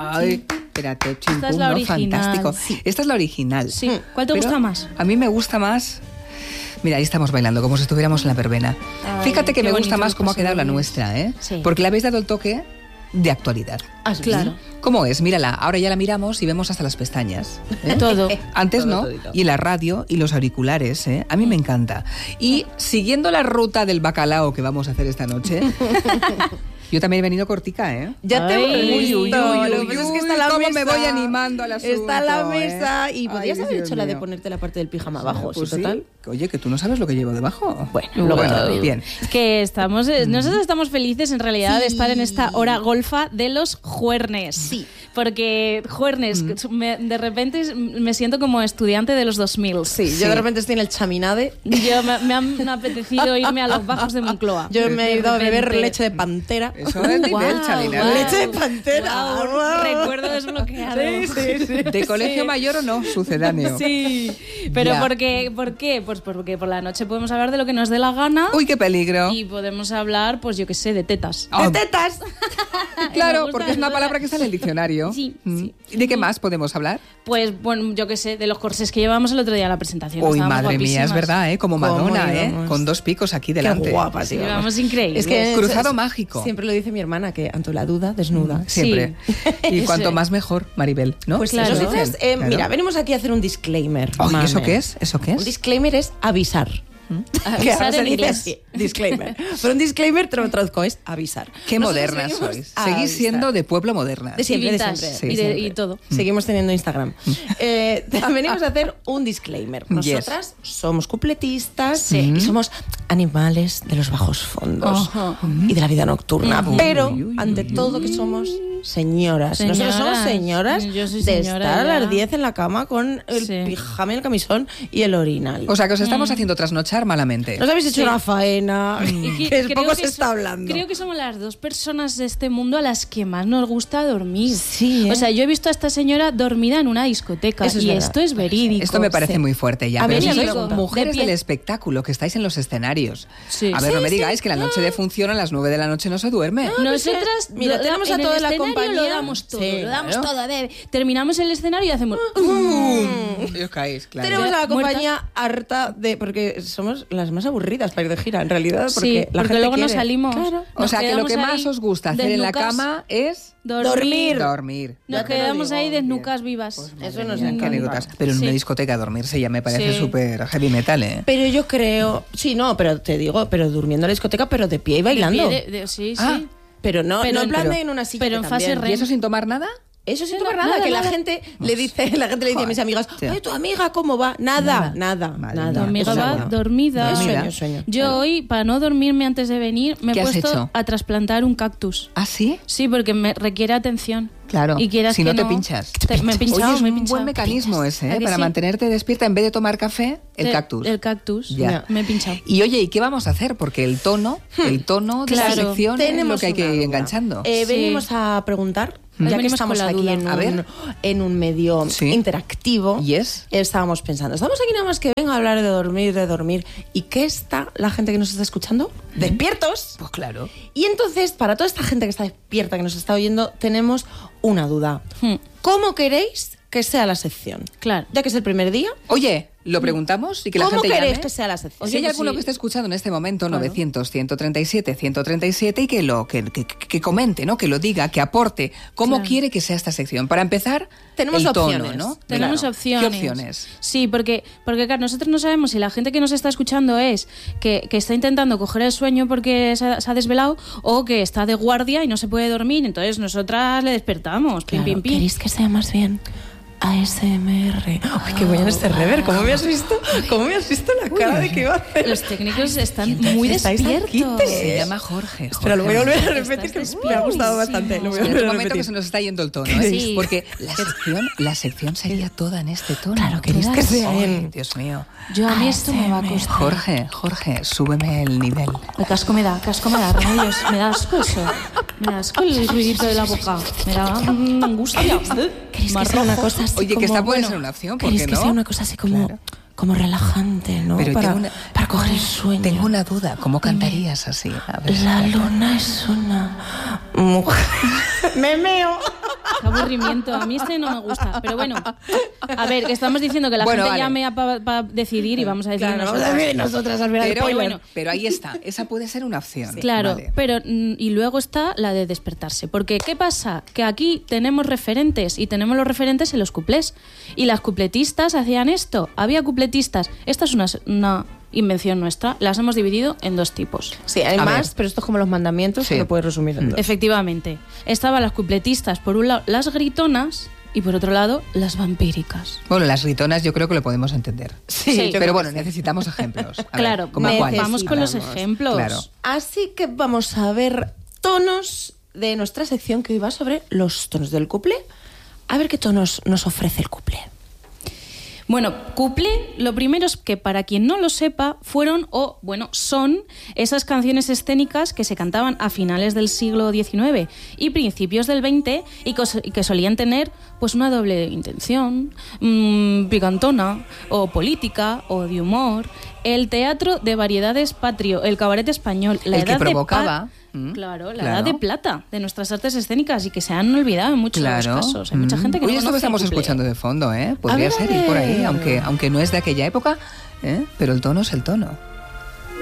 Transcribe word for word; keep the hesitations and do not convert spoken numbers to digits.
Ay, espérate, chimpum, Esta es la ¿no? original. Fantástico. Sí. Esta es la original. Sí. ¿Cuál te Pero gusta más? A mí me gusta más... Mira, ahí estamos bailando, como si estuviéramos en la verbena. Ay, Fíjate que qué me gusta bonito más los cómo ha quedado la pasodobles. nuestra, ¿eh? Sí. Porque le habéis dado el toque de actualidad. Ah, sí. Claro. ¿Cómo es? Mírala, ahora ya la miramos y vemos hasta las pestañas. ¿eh? Todo. Antes Todo, no, todito. y la radio y los auriculares, ¿eh? A mí me encanta. Y siguiendo la ruta del bacalao que vamos a hacer esta noche, yo también he venido cortica, ¿eh? Ya te Ay. hemos Uy, visto. uy, uy, Lo uy, que pasa es uy, que está la cómo mesa. me voy animando al asunto, Está la ¿eh? mesa y Ay, podrías haber Dios hecho la de mío. ponerte la parte del pijama abajo, Pues sí, sí. total. Oye, que tú no sabes lo que llevo debajo. Bueno, luego bueno, te lo digo. Bien. Que estamos, eh, nosotros estamos felices en realidad de Sí. estar en esta hora golfa de los juernes. Sí. Porque juernes, que me- de repente me siento como estudiante de los dos mil. Sí, Sí. yo de repente estoy en el chaminade. Yo me, me han apetecido irme a los bajos de Moncloa. Yo me he De ido a beber repente. leche de pantera. Eso es nivel Guau, chavinal. guau. Leche de pantera. Guau, Guau. recuerdo desbloqueado. Sí, sí, sí. ¿De colegio mayor o no? Sucedáneo. Sí, pero Ya. ¿por qué? ¿por qué? Pues porque por la noche podemos hablar de lo que nos dé la gana Uy, qué peligro. y podemos hablar, pues yo qué sé, de tetas. Ah, ¡De tetas! Me claro, gusta, porque es me una gusta. palabra que está en el diccionario. Sí, Mm. sí. ¿Y de qué más podemos hablar? Pues bueno, yo qué sé, de los corsés que llevamos el otro día a la presentación. Uy, Estábamos madre mía, es guapísimas. verdad, ¿eh? Como ¿Cómo Madonna, ¿eh? íbamos? Con dos picos aquí delante. Qué guapa, Sí, sí, vamos. vamos increíbles. Es que Cruzado es- mágico. Siempre lo dice mi hermana, que ante la duda, desnuda. Siempre. Y Sí. cuanto más mejor, Maribel, ¿no? Pues Claro. eso Dicen. entonces, eh, Claro. mira, venimos aquí a hacer un disclaimer. Ay, mame. ¿eso qué es? ¿Eso qué Un es? disclaimer es avisar. Que Avisar ahora se en dice inglés. así, disclaimer. Pero un disclaimer, te lo traduzco, es avisar. Qué Nosotros modernas venimos sois. a Seguís avisar. siendo de pueblo moderna. De siempre, de vintage, siempre. y, de de- siempre. y todo. Seguimos teniendo Instagram. Eh, venimos a hacer un disclaimer. Nosotras somos cupletistas y somos animales de los bajos fondos Ajá. y de la vida nocturna. Ujú. Pero, Uy, uy, ante uy, todo, que somos señoras. Nosotros somos Señoras. señoras Yo soy de señora estar a ya. las diez en la cama con el Sí. pijama y el camisón y el orinal. O sea, que os Mm. estamos haciendo trasnochar malamente. Nos habéis hecho Sí. una faena Y que- que creo poco que se so- está hablando. Creo que somos las dos personas de este mundo a las que más nos gusta dormir. Sí, ¿eh? O sea, yo he visto a esta señora dormida en una discoteca Eso es y verdad. esto es verídico. Esto me parece Sí. muy fuerte ya. A Pero mí si me sois pregunta. mujeres De pie. del espectáculo, que estáis en los escenarios. Sí. A ver, Sí, no me sí. digáis que la noche de función a las nueve de la noche no se duerme. Nosotras Mira, lo- tenemos a en toda el la escenario compañía. lo damos todo, Sí, lo damos claro. todo. A ver, terminamos el escenario y hacemos... Y os caéis, claro. Tenemos a la Muertas. compañía harta de... Porque somos las más aburridas para ir de gira, en realidad. Porque sí, la porque gente luego nos quiere. salimos. Claro. O Nos sea, que lo quedamos que ahí más os gusta hacer en la desnucas, cama es dormir. dormir. Nos Ya te lo quedamos digo, ahí bien. desnucas vivas. Eso nos Mira, qué encanta. anécdotas. Pero en Sí. una discoteca dormirse ya me parece Sí. súper heavy metal, ¿eh? Pero yo creo... Sí, no, pero te digo, pero durmiendo en la discoteca, pero de pie y bailando. De pie, de- de- sí, Ah, sí. Pero no, Pero no en plan pero- de en una silla. pero que en fase también. REM. ¿Y eso sin tomar nada? Eso sin Nada, tomar nada, nada, que nada. la gente le dice, la gente le dice a mis amigas, Sí. oye, tu amiga, ¿cómo va? Nada, nada, Madre nada. mía. Tu amiga O sea, va no. dormida. Es Dormida. sueño, sueño. Yo Claro. hoy, para no dormirme antes de venir, me he ¿Qué has puesto hecho? a trasplantar un cactus. ¿Ah, sí? Sí, porque me requiere atención. Claro. Y quieras Si que no te pinchas. te- me he pinchado, Oye, es me he un pinchado. buen mecanismo ese, ¿A ¿eh? que Para sí? mantenerte despierta en vez de tomar café, el Te- cactus. El cactus. Ya. Me he pinchado. Y oye, ¿y qué vamos a hacer? Porque el tono, el tono de la Claro. sección es lo que hay que una ir duda. enganchando. Eh, Sí. Venimos a preguntar, Mm. ya que Venimos estamos con la aquí duda. en A un, ver. en un medio Sí. interactivo. Yes. Estábamos pensando, estamos aquí nada más que venga a hablar de dormir, de dormir. ¿Y qué está la gente que nos está escuchando? Despiertos. Pues claro. Y entonces, para toda esta gente que está despierta, que nos está oyendo, tenemos una duda. Hmm. ¿Cómo queréis que sea la sección? Claro. Ya que es el primer día, Oye, lo preguntamos y que la ¿cómo gente queréis llame. que sea la sección? Si hay pues alguno sí. que esté escuchando en este momento, Claro. novecientos, ciento treinta y siete, ciento treinta y siete, y que lo que, que, que comente, ¿no? Que lo diga, que aporte cómo Claro. quiere que sea esta sección. Para empezar, Tenemos el tono, opciones. ¿no? Tenemos Claro. opciones. ¿Qué opciones? Sí, porque, porque claro, nosotros no sabemos si la gente que nos está escuchando es que, que está intentando coger el sueño porque se ha, se ha desvelado o que está de guardia y no se puede dormir. Entonces nosotras le despertamos. Pim, Claro, pim, pim. ¿queréis que sea más bien A S M R? Ay, qué bueno este rever. ¿Cómo me has visto? ¿Cómo me has visto la cara de que iba a hacer? Los técnicos están muy ¿Estáis aquí? despiertos. Se llama Jorge. Espera, lo voy a volver a repetir, que Estás me ha gustado despiertísimo. bastante. Lo voy a Espera volver un a momento que repetir. se nos está yendo el tono, ¿eh? Sí. Porque la sección, la sección sería toda en este tono. Claro, queréis que sea Ay, en... Dios mío. Yo a mí esto me va a costar. Jorge, Jorge, súbeme el nivel. El casco me da, casco me da, remedios. Me da asco eso. Me da asco el ruidito de la boca. Me da mm, angustia. ¿Queréis que Más sea una rojo. cosa así Oye, que como- esta puede bueno, ser una opción, ¿por ¿queréis qué que no? sea una cosa así como, Claro. como relajante, ¿no? Pero para, tengo una- para coger el sueño. Tengo una duda, ¿cómo cantarías así? A ver, La espera. luna es una mujer. Me meo. qué aburrimiento. A mí este no me gusta. Pero bueno, a ver, que estamos diciendo que la bueno, gente vale. llame para pa decidir y vamos a decir Claro, nosotras. vamos a decir nosotras al final. Pero, Spoiler. bueno, pero ahí está, esa puede ser una opción. Sí. Claro, Vale. pero mm, y luego está la de despertarse. Porque ¿qué pasa? Que aquí tenemos referentes y tenemos los referentes en los cuplés. Y las cupletistas hacían esto. Había cupletistas. Esta es una, una invención nuestra. Las hemos dividido en dos tipos. Sí, hay A más, ver. pero esto es como los mandamientos, Sí. que lo puedes resumir en dos. Efectivamente. Estaban las cupletistas, por un lado, las gritonas y por otro lado, las vampíricas. Bueno, las ritonas yo creo que lo podemos entender. Sí, yo pero bueno, necesitamos ejemplos. A ver, Claro, ¿cómo me- cuál? vamos con los Necesitamos. ejemplos. Claro. Así que vamos a ver tonos de nuestra sección que hoy va sobre los tonos del cuplé. A ver qué tonos nos ofrece el cuplé. Bueno, cuplé, lo primero es que para quien no lo sepa, fueron o, bueno, son esas canciones escénicas que se cantaban a finales del siglo diecinueve y principios del veinte y cos- y que solían tener pues una doble intención, mmm, picantona o política o de humor. El teatro de variedades patrio, el cabaret español, la El que edad de provocaba. pa- Mm, Claro, la claro. edad de plata de nuestras artes escénicas y que se han olvidado en muchos Claro. casos. Hay mucha Mm. gente que Oye, no esto que conoce estamos el cuplé. escuchando de fondo, ¿eh? Podría A ver, ser a ir por ahí, ver. aunque, aunque no es de aquella época, ¿eh? Pero el tono es el tono.